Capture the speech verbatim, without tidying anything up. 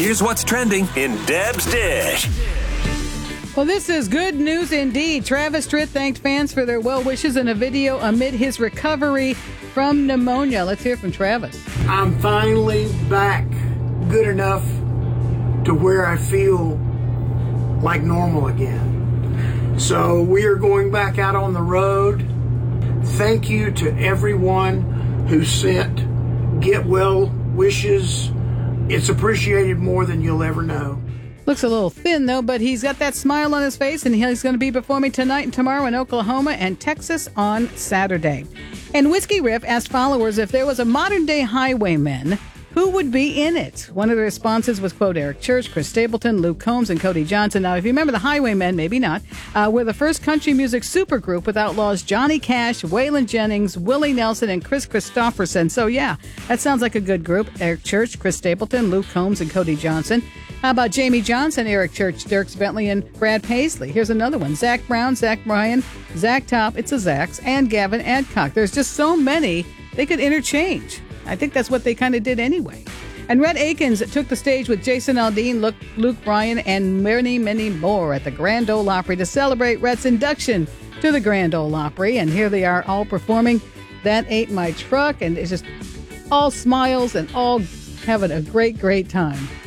Here's what's trending in Deb's Dish. Well, this is good news indeed. Travis Tritt thanked fans for their well wishes in a video amid his recovery from pneumonia. Let's hear from Travis. I'm finally back good enough to where I feel like normal again. So we are going back out on the road. Thank you to everyone who sent get well wishes. It's appreciated more than you'll ever know. Looks a little thin, though, but he's got that smile on his face, and he's going to be performing tonight and tomorrow in Oklahoma and Texas on Saturday. And Whiskey Riff asked followers if there was a modern-day Highwayman, who would be in it? One of the responses was, quote, Eric Church, Chris Stapleton, Luke Combs, and Cody Johnson. Now, if you remember the Highwaymen, maybe not, uh, were the first country music supergroup with outlaws Johnny Cash, Waylon Jennings, Willie Nelson, and Chris Christopherson. So, yeah, that sounds like a good group. Eric Church, Chris Stapleton, Luke Combs, and Cody Johnson. How about Jamie Johnson, Eric Church, Dierks Bentley, and Brad Paisley? Here's another one. Zach Brown, Zach Bryan, Zach Top, it's a Zach's, and Gavin Adcock. There's just so many they could interchange. I think that's what they kind of did anyway. And Rhett Akins took the stage with Jason Aldean, Luke, Luke Bryan, and many, many more at the Grand Ole Opry to celebrate Rhett's induction to the Grand Ole Opry. And here they are all performing That Ain't My Truck, and it's just all smiles and all having a great, great time.